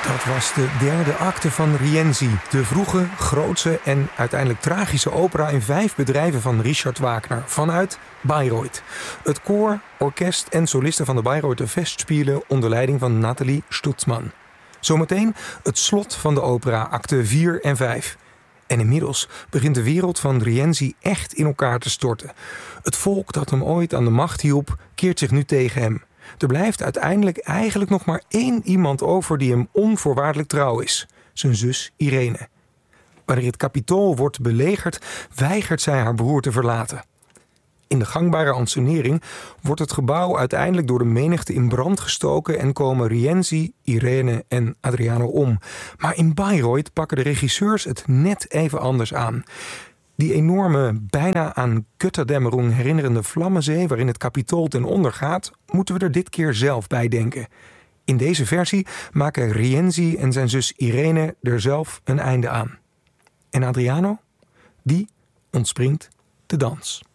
Dat was de derde acte van Rienzi, de vroege, grootse en uiteindelijk tragische opera in 5 bedrijven van Richard Wagner vanuit Bayreuth. Het koor, orkest en solisten van de Bayreuther Festspiele onder leiding van Nathalie Stutzmann. Zometeen het slot van de opera, acte 4 en 5. En inmiddels begint de wereld van Rienzi echt in elkaar te storten. Het volk dat hem ooit aan de macht hielp, keert zich nu tegen hem. Er blijft uiteindelijk eigenlijk nog maar 1 iemand over die hem onvoorwaardelijk trouw is. Zijn zus Irene. Wanneer het Capitool wordt belegerd, weigert zij haar broer te verlaten. In de gangbare ansenering wordt het gebouw uiteindelijk door de menigte in brand gestoken en komen Rienzi, Irene en Adriano om. Maar in Bayreuth pakken de regisseurs het net even anders aan. Die enorme, bijna aan Götterdämmerung herinnerende vlammenzee waarin het Capitool ten onder gaat, moeten we er dit keer zelf bij denken. In deze versie maken Rienzi en zijn zus Irene er zelf een einde aan. En Adriano? Die ontspringt de dans.